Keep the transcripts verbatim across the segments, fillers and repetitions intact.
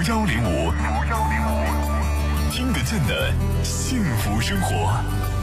幺零五，听得见的幸福生活。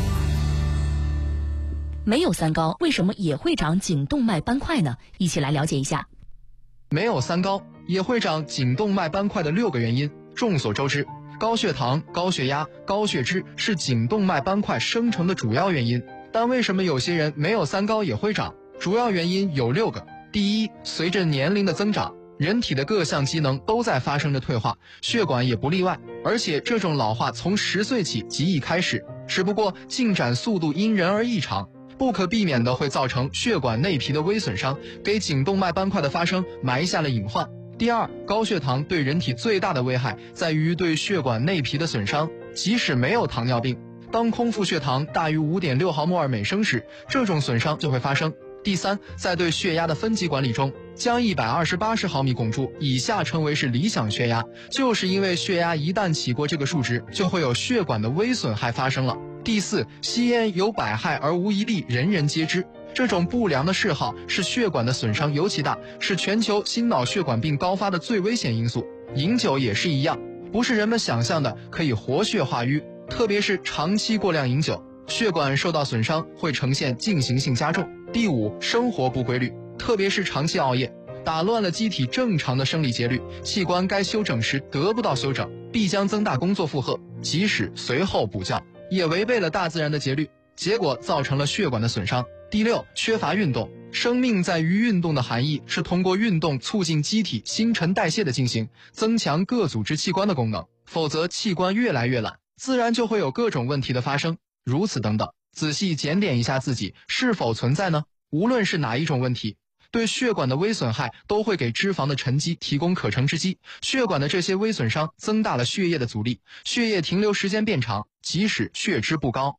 没有三高为什么也会长颈动脉斑块呢？一起来了解一下。 没有三高也会长颈动脉斑块的六个原因，众所周知，高血糖、高血压、高血脂是颈动脉斑块生成的主要原因。但为什么有些人没有三高也会长？主要原因有六个。第一，随着年龄的增长，人体的各项机能都在发生着退化，血管也不例外，而且这种老化从十岁起即已开始，只不过进展速度因人而异常，不可避免的会造成血管内皮的微损伤，给颈动脉斑块的发生埋下了隐患。第二，高血糖对人体最大的危害在于对血管内皮的损伤，即使没有糖尿病，当空腹血糖大于 五点六毫摩尔每升时，这种损伤就会发生。第三，在对血压的分级管理中，将一百二十八十毫米汞柱以下称为是理想血压，就是因为血压一旦起过这个数值，就会有血管的微损害发生了。第四，吸烟有百害而无一利，人人皆知。这种不良的嗜好使血管的损伤尤其大，是全球心脑血管病高发的最危险因素。饮酒也是一样，不是人们想象的可以活血化瘀，特别是长期过量饮酒，血管受到损伤会呈现进行性加重。第五，生活不规律，特别是长期熬夜，打乱了机体正常的生理节律，器官该休整时得不到休整，必将增大工作负荷，即使随后补觉，也违背了大自然的节律，结果造成了血管的损伤。第六，缺乏运动。生命在于运动的含义是通过运动促进机体新陈代谢的进行，增强各组织器官的功能，否则器官越来越懒，自然就会有各种问题的发生。如此等等，仔细检点一下自己是否存在呢？无论是哪一种问题，对血管的微损害都会给脂肪的沉积提供可乘之机，血管的这些微损伤增大了血液的阻力，血液停留时间变长，即使血脂不高，